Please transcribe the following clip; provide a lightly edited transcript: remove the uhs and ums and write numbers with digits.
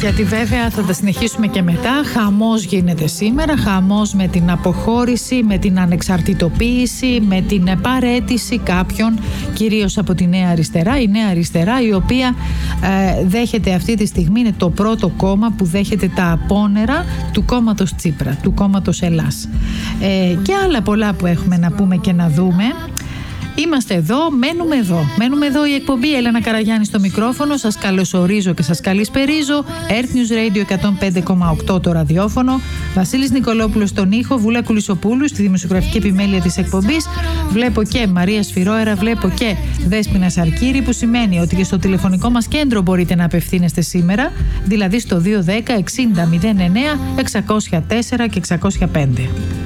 Γιατί βέβαια θα τα συνεχίσουμε και μετά. Χαμός γίνεται σήμερα, χαμός με την αποχώρηση, με την ανεξαρτητοποίηση, με την παραίτηση κάποιων, κυρίως από τη Νέα Αριστερά. Η Νέα Αριστερά, η οποία δέχεται αυτή τη στιγμή, είναι το πρώτο κόμμα που δέχεται τα απόνερα του κόμματος Τσίπρα, του κόμματος Ελλάς. Και άλλα πολλά που έχουμε να πούμε και να δούμε. Είμαστε εδώ, μένουμε εδώ. Μένουμε εδώ, η εκπομπή Έλενα Καραγιάννη στο μικρόφωνο. Σας καλωσορίζω και σας καλησπερίζω. Earth News Radio 105,8 το ραδιόφωνο. Βασίλης Νικολόπουλος στον ήχο, Βούλα Κουλισσοπούλου στη δημοσιογραφική επιμέλεια της εκπομπής. Βλέπω και Μαρία Σφυρόερα, βλέπω και Δέσποινα Σαρκύρη, που σημαίνει ότι και στο τηλεφωνικό μας κέντρο μπορείτε να απευθύνεστε σήμερα, δηλαδή στο 210 60 09 604 και 605.